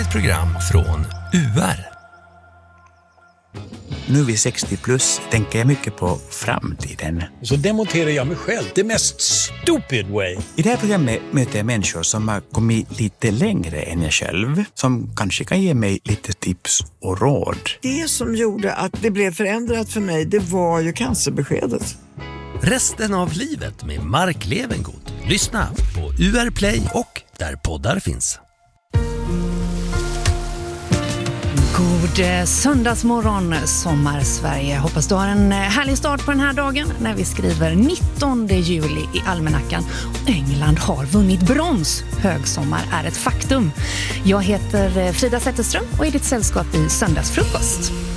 ett program från UR. Nu vid 60 plus tänker jag mycket på framtiden. Så demonterar jag mig själv, det mest stupid way. I det här programmet möter jag människor som har kommit lite längre än jag själv. Som kanske kan ge mig lite tips och råd. Det som gjorde att det blev förändrat för mig, det var ju cancerbeskedet. Resten av livet med Mark Levengood. Lyssna på UR Play och där poddar finns. God söndagsmorgon, Sommar-Sverige. Hoppas du har en härlig start på den här dagen när vi skriver 19 juli i almanackan. England har vunnit brons. Högsommar är ett faktum. Jag heter Frida Zetterström och är ditt sällskap i Söndagsfrukost.